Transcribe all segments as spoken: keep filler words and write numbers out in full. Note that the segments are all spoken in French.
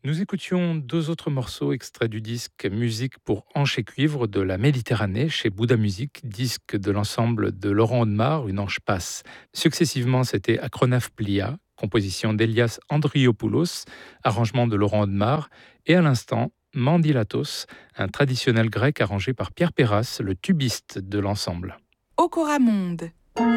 Nous écoutions deux autres morceaux extraits du disque Musique pour hanches et cuivre de la Méditerranée chez Bouddha Musique, disque de l'ensemble de Laurent Audemars, Une hanche passe. Successivement, c'était Acronaf Plia, composition d'Elias Andriopoulos, arrangement de Laurent Audemars, et à l'instant, Mandilatos, un traditionnel grec arrangé par Pierre Perras, le tubiste de l'ensemble. Okora Monde.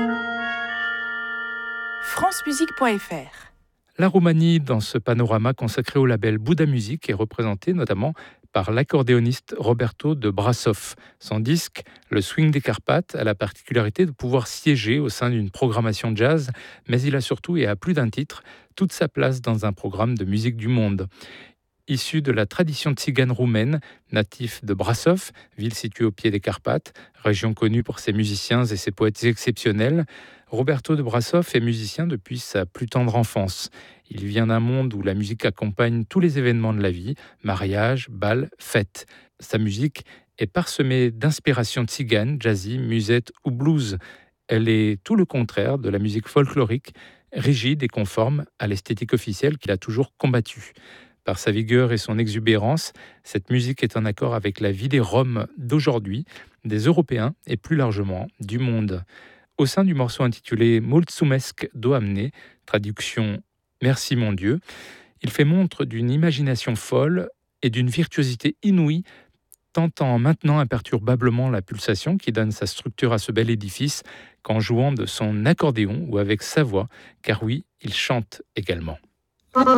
francemusique point f r. La Roumanie, dans ce panorama consacré au label Bouddha Musique, est représentée notamment par l'accordéoniste Roberto de Brassov. Son disque, Le Swing des Carpates, a la particularité de pouvoir siéger au sein d'une programmation jazz, mais il a surtout, et à plus d'un titre, toute sa place dans un programme de musique du monde. Issu de la tradition tzigane roumaine, natif de Brassov, ville située au pied des Carpates, région connue pour ses musiciens et ses poètes exceptionnels, Roberto de Brassov est musicien depuis sa plus tendre enfance. Il vient d'un monde où la musique accompagne tous les événements de la vie, mariage, bal, fêtes. Sa musique est parsemée d'inspirations tziganes, jazzy, musette ou blues. Elle est tout le contraire de la musique folklorique, rigide et conforme à l'esthétique officielle qu'il a toujours combattue. Par sa vigueur et son exubérance, cette musique est en accord avec la vie des Roms d'aujourd'hui, des Européens et plus largement du monde. Au sein du morceau intitulé Mulțumesc, Doamne, traduction Merci mon Dieu, il fait montre d'une imagination folle et d'une virtuosité inouïe, tant en maintenant imperturbablement la pulsation qui donne sa structure à ce bel édifice qu'en jouant de son accordéon ou avec sa voix, car oui, il chante également.